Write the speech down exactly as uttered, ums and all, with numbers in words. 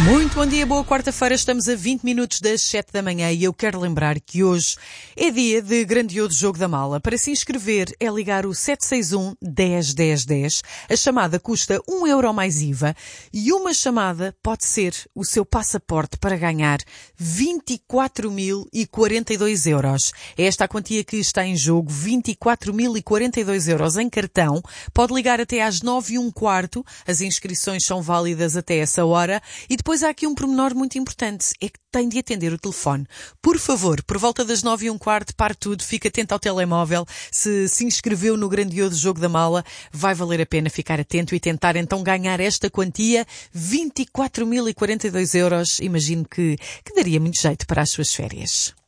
Muito bom dia, boa quarta-feira, estamos a vinte minutos das sete da manhã e eu quero lembrar que hoje é dia de grandioso jogo da mala. Para se inscrever é ligar o sete seis um, dez, dez, dez. A chamada custa um euro mais I V A e uma chamada pode ser o seu passaporte para ganhar vinte e quatro mil e quarenta e dois euros. É esta a quantia que está em jogo, vinte e quatro mil e quarenta e dois euros em cartão. Pode ligar até às nove e um quarto, as inscrições são válidas até essa hora e depois Depois há aqui um pormenor muito importante, é que tem de atender o telefone. Por favor, por volta das nove e um quarto, pare tudo, fique atento ao telemóvel. Se se inscreveu no grandioso jogo da mala, vai valer a pena ficar atento e tentar então ganhar esta quantia, vinte e quatro mil e quarenta e dois euros. Imagino que, que daria muito jeito para as suas férias.